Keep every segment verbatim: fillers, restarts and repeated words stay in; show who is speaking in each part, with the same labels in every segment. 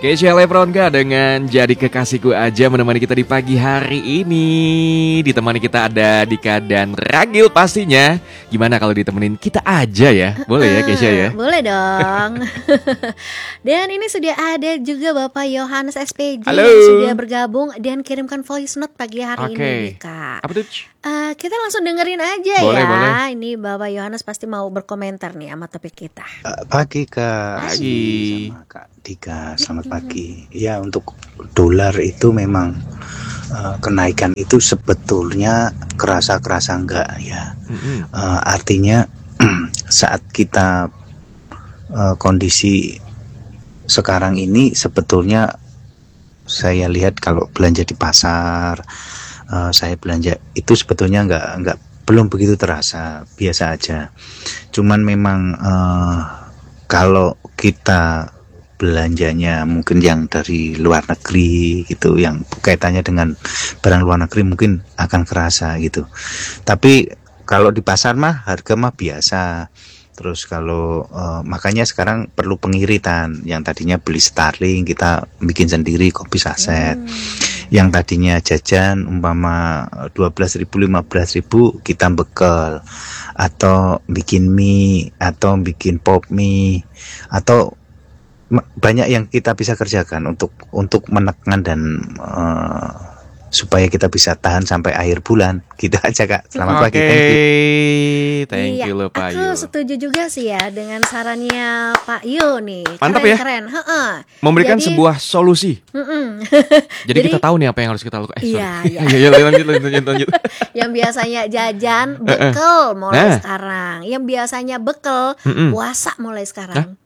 Speaker 1: Keisha Lefronka dengan Jadi Kekasihku Aja menemani kita di pagi hari ini. Ditemani kita ada Dika dan Ragil pastinya. Gimana kalau ditemenin kita aja ya? Boleh ya Keisha ya?
Speaker 2: Boleh dong. Dan ini sudah ada juga Bapak Yohanes S P J
Speaker 1: Halo.
Speaker 2: yang sudah bergabung dan kirimkan voice note pagi hari
Speaker 1: Oke.
Speaker 2: ini Dika.
Speaker 1: Apa tuh?
Speaker 2: Uh, kita langsung dengerin aja
Speaker 1: Boleh,
Speaker 2: ya.
Speaker 1: boleh.
Speaker 2: Ini Bapak Yohanes pasti mau berkomentar nih sama topik kita.
Speaker 3: Uh, Pagi Kak.
Speaker 1: Pagi.
Speaker 3: Sama Kak Dika, selamat pagi. Ya, untuk dolar itu memang uh, kenaikan itu sebetulnya kerasa-kerasa enggak ya.
Speaker 1: Mm-mm.
Speaker 3: Uh, artinya saat kita uh, kondisi sekarang ini sebetulnya saya lihat kalau belanja di pasar, uh, saya belanja itu sebetulnya enggak enggak belum begitu terasa, biasa aja. Cuman memang uh, kalau kita belanjanya mungkin yang dari luar negeri gitu, yang kaitannya dengan barang luar negeri mungkin akan kerasa gitu. Tapi kalau di pasar mah harga mah biasa. Terus kalau uh, makanya sekarang perlu pengiritan. Yang tadinya beli Starling kita bikin sendiri kopi saset. Hmm. Yang tadinya jajan umpama dua belas ribu lima belas ribu kita bekel, atau bikin mie, atau bikin pop mie, atau banyak yang kita bisa kerjakan untuk untuk menekan dan uh, supaya kita bisa tahan sampai akhir bulan. Gitu aja Kak. Selamat
Speaker 1: okay.
Speaker 3: pagi. Thank you.
Speaker 1: Thank
Speaker 2: iya,
Speaker 1: you loh Pak Yu.
Speaker 2: Aku setuju juga sih ya dengan sarannya Pak Yu nih.
Speaker 1: Mantap
Speaker 2: keren,
Speaker 1: ya.
Speaker 2: Keren. Heeh.
Speaker 1: Memberikan
Speaker 2: Jadi,
Speaker 1: sebuah solusi. Jadi, Jadi kita tahu nih apa yang harus kita lakukan. Eh,
Speaker 2: iya, iya.
Speaker 1: iya, lanjut, lanjut, lanjut, lanjut.
Speaker 2: Yang biasanya jajan bekel mulai
Speaker 1: nah.
Speaker 2: sekarang. Yang biasanya bekel
Speaker 1: Mm-mm.
Speaker 2: puasa mulai sekarang.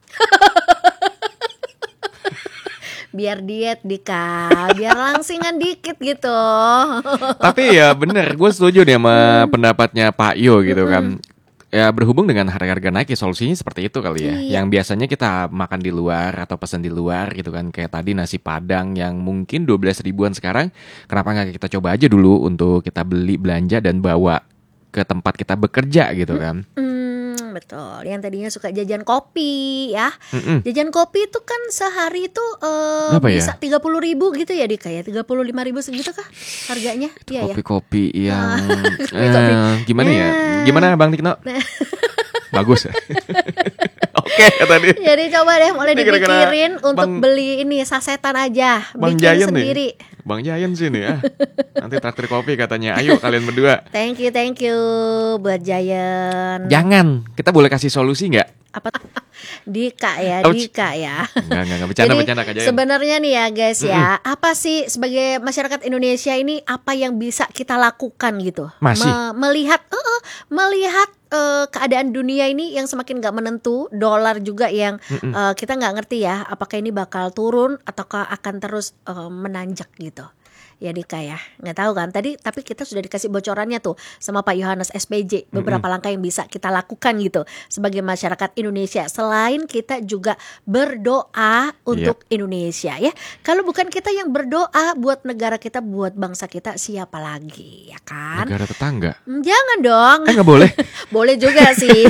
Speaker 2: Biar diet Dika, biar langsingan dikit gitu.
Speaker 1: Tapi ya bener, gue setuju nih sama hmm. pendapatnya Pak Yo gitu hmm. kan. Ya berhubung dengan harga-harga naik ya solusinya seperti itu kali ya.
Speaker 2: Iya.
Speaker 1: Yang biasanya kita makan di luar atau pesan di luar gitu kan. Kayak tadi nasi padang yang mungkin dua belas ribuan sekarang. Kenapa gak kita coba aja dulu untuk kita beli belanja dan bawa ke tempat kita bekerja gitu kan.
Speaker 2: Hmm. Betul, yang tadinya suka jajan kopi ya.
Speaker 1: Mm-mm.
Speaker 2: Jajan kopi itu kan sehari itu uh, bisa tiga puluh ribu gitu ya Dika ya, tiga puluh lima ribu segitu kah harganya? Iya ya.
Speaker 1: Kopi-kopi yang
Speaker 2: kopi-kopi.
Speaker 1: eh, gimana ya? Gimana Bang Tikno? Bagus ya. Oke tadi.
Speaker 2: Jadi coba deh mulai
Speaker 1: Ini kira-kira
Speaker 2: dipikirin untuk
Speaker 1: Bang,
Speaker 2: beli ini sasetan aja,
Speaker 1: Bang
Speaker 2: bikin
Speaker 1: Jayan
Speaker 2: sendiri.
Speaker 1: Nih. Bang Jayan sih nih ya. Nanti traktir kopi katanya. Ayo kalian berdua.
Speaker 2: Thank you, thank you buat Jayan.
Speaker 1: Jangan, kita boleh kasih solusi nggak?
Speaker 2: Apa? Dika ya,
Speaker 1: Ouch.
Speaker 2: Dika ya.
Speaker 1: Enggak, enggak, enggak. Bercanda,
Speaker 2: Jadi,
Speaker 1: bercanda Kak Jayan.
Speaker 2: sebenarnya nih ya guys ya, mm-hmm. apa sih sebagai masyarakat Indonesia ini apa yang bisa kita lakukan gitu?
Speaker 1: Masih?
Speaker 2: Me- melihat, uh, melihat uh, keadaan dunia ini yang semakin nggak menentu, dolar juga yang mm-hmm. uh, kita nggak ngerti ya, apakah ini bakal turun ataukah akan terus uh, menanjak gitu. Ya Dika ya, nggak tahu kan tadi, tapi kita sudah dikasih bocorannya tuh sama Pak Yohanes S P J beberapa mm-hmm. langkah yang bisa kita lakukan gitu sebagai masyarakat Indonesia. Selain kita juga berdoa untuk yep. Indonesia ya. Kalau bukan kita yang berdoa buat negara kita, buat bangsa kita, siapa lagi ya kan?
Speaker 1: Negara tetangga?
Speaker 2: Jangan dong.
Speaker 1: Eh nggak boleh?
Speaker 2: Boleh juga sih.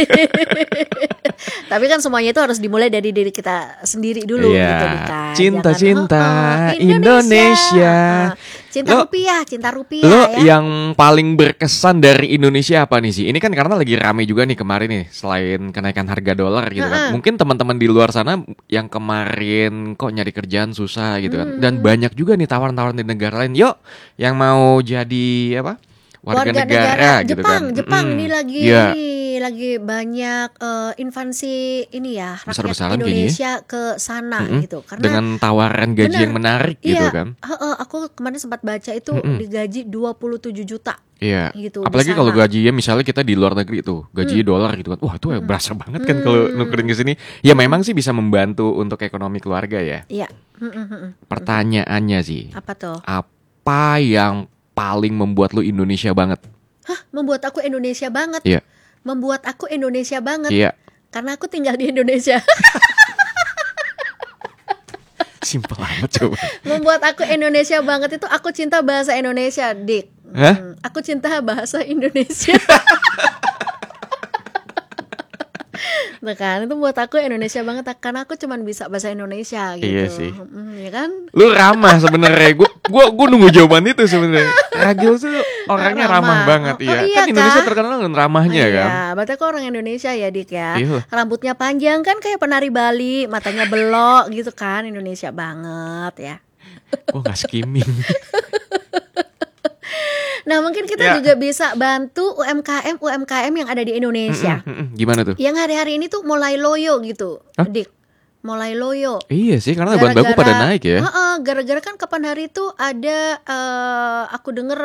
Speaker 2: Tapi kan semuanya itu harus dimulai dari diri kita sendiri dulu
Speaker 1: yeah.
Speaker 2: gitu Dika.
Speaker 1: Cinta-cinta
Speaker 2: oh, oh,
Speaker 1: Indonesia, Indonesia.
Speaker 2: Cinta
Speaker 1: lo,
Speaker 2: rupiah, cinta rupiah
Speaker 1: lo
Speaker 2: ya.
Speaker 1: yang paling berkesan dari Indonesia apa nih sih? Ini kan karena lagi rame juga nih kemarin nih, selain kenaikan harga dolar gitu kan. Mungkin teman-teman di luar sana yang kemarin kok nyari kerjaan susah gitu kan. Hmm. Dan banyak juga nih tawaran-tawaran di negara lain. Yuk, yang mau jadi apa? Warga, warga negara, negara gitu
Speaker 2: Jepang,
Speaker 1: kan.
Speaker 2: Jepang
Speaker 1: mm.
Speaker 2: ini lagi
Speaker 1: yeah.
Speaker 2: ini lagi banyak uh, invasi ini ya rakyat
Speaker 1: Besar-besaran
Speaker 2: Indonesia ke sana
Speaker 1: mm-hmm.
Speaker 2: gitu. Karena
Speaker 1: dengan tawaran gaji bener, yang menarik
Speaker 2: iya,
Speaker 1: gitu kan.
Speaker 2: Uh, uh, aku kemarin sempat baca itu mm-hmm. digaji dua puluh tujuh juta.
Speaker 1: Iya.
Speaker 2: Gitu,
Speaker 1: apalagi kalau gajinya misalnya kita di luar negeri tuh, gaji hmm. dolar gitu kan. Wah, itu hmm. berasa banget kan hmm. kalau nukerin ke sini. Ya memang sih bisa membantu untuk ekonomi keluarga ya.
Speaker 2: Iya.
Speaker 1: Pertanyaannya sih.
Speaker 2: Apa tuh?
Speaker 1: Apa yang paling membuat lu Indonesia banget?
Speaker 2: Hah, membuat aku Indonesia banget?
Speaker 1: Iya.
Speaker 2: Membuat aku Indonesia banget?
Speaker 1: Iya.
Speaker 2: Karena aku tinggal di Indonesia.
Speaker 1: Simpel amat coba.
Speaker 2: Membuat aku Indonesia banget itu aku cinta bahasa Indonesia, Dik.
Speaker 1: Hah?
Speaker 2: Hmm, aku cinta bahasa Indonesia. Tuh kan, itu buat aku Indonesia banget karena aku cuman bisa bahasa Indonesia gitu.
Speaker 1: Iya sih.
Speaker 2: Hmm, ya kan?
Speaker 1: Lu ramah sebenarnya. Gue gua gua nunggu jawaban itu sebenarnya. Ragil tuh orangnya ramah,
Speaker 2: Ramah.
Speaker 1: banget
Speaker 2: Oh,
Speaker 1: iya.
Speaker 2: iya
Speaker 1: Kan Indonesia
Speaker 2: kah?
Speaker 1: terkenal dengan ramahnya
Speaker 2: Iya,
Speaker 1: kan.
Speaker 2: berarti aku orang Indonesia ya Dik ya.
Speaker 1: Iya.
Speaker 2: Rambutnya panjang kan kayak penari Bali, matanya belok gitu kan, Indonesia banget ya.
Speaker 1: Gue nggak skimming.
Speaker 2: Nah mungkin kita
Speaker 1: Ya.
Speaker 2: juga bisa bantu U M K M U M K M yang ada di Indonesia.
Speaker 1: Mm-mm, mm-mm. Gimana tuh?
Speaker 2: Yang hari-hari ini tuh mulai loyo gitu,
Speaker 1: Hah?
Speaker 2: Dik. Mulai loyo.
Speaker 1: Iya sih, karena bahan baku pada naik ya.
Speaker 2: Heeh, gara-gara kan kapan hari itu ada eh, aku denger